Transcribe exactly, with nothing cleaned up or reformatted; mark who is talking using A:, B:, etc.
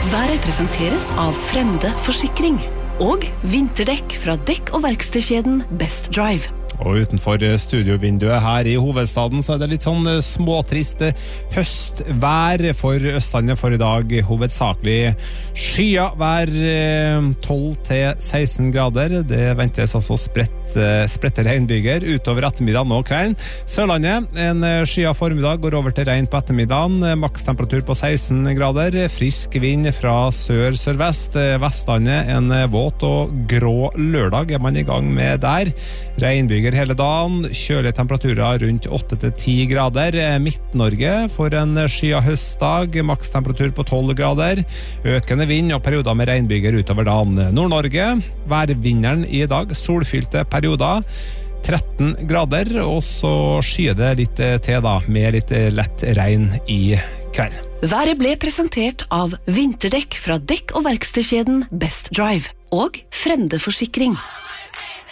A: Været presenteres av Frende Forsikring og vinterdekk fra dekk- og verkstedkjeden Best Drive.
B: Og utenfor studiovinduet her i hovedstaden så er det litt sånn småtrist høstvær for Østlandet for i dag. Hovedsakelig skya vær tolv til seksten grader. Det ventes også spredt, spredte regnbyger utover ettermiddagen og kvelden. Sørlandet, en skya formiddag går over til regn på ettermiddagen. Makstemperatur på seksten grader. Frisk vind fra sør-sørvest. Vestlandet, en våt og grå lørdag er man i gang med der. Regnbyger hele dagen, kjølige temperaturer rundt åtte til ti grader. Midt-Norge får en skya høstdag, makstemperatur på tolv grader. Økende vind og perioder med regnbyger utover dagen. Nord-Norge, værvinneren i dag, solfylte perioder, tretten grader, og så skyer det litt til da, med litt lett regn i kveld.
A: Været ble presentert av vinterdekk fra dekk- og verkstedkjeden Best Drive og Frende Forsikring.